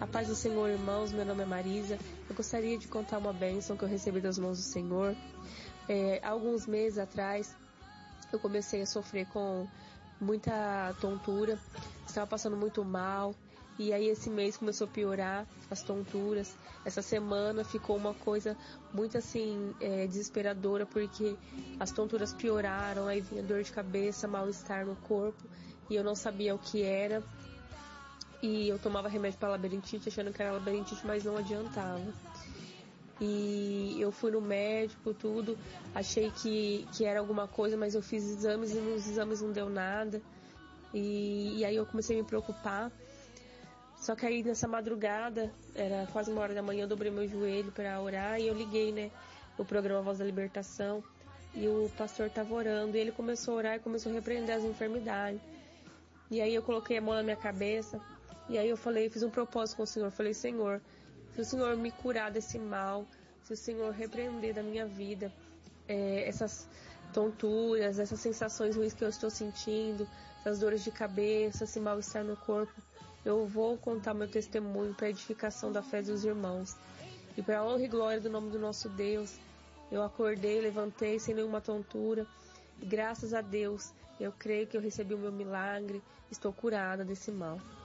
A paz do Senhor, irmãos, meu nome é Marisa. Eu gostaria de contar uma bênção que eu recebi das mãos do Senhor. Há alguns meses atrás, eu comecei a sofrer com muita tontura, estava passando muito mal, e aí esse mês começou a piorar as tonturas. Essa semana ficou uma coisa muito assim, desesperadora, porque as tonturas pioraram, aí vinha dor de cabeça, mal-estar no corpo, e eu não sabia o que era. E eu tomava remédio para labirintite, achando que era labirintite, mas não adiantava. E eu fui no médico, tudo, achei que era alguma coisa, mas eu fiz exames e nos exames não deu nada. E aí eu comecei a me preocupar. Só que aí nessa madrugada, era quase 1h da manhã, eu dobrei meu joelho para orar e eu liguei, o programa Voz da Libertação. E o pastor estava orando e ele começou a orar e começou a repreender as enfermidades. E aí eu coloquei a mão na minha cabeça e aí eu fiz um propósito com o Senhor. Falei, Senhor, se o Senhor me curar desse mal, se o Senhor repreender da minha vida essas tonturas, essas sensações ruins que eu estou sentindo, essas dores de cabeça, esse mal-estar no corpo, eu vou contar meu testemunho para a edificação da fé dos irmãos. E para a honra e glória do nome do nosso Deus, eu acordei, levantei sem nenhuma tontura. E graças a Deus, eu creio que eu recebi o meu milagre, estou curada desse mal.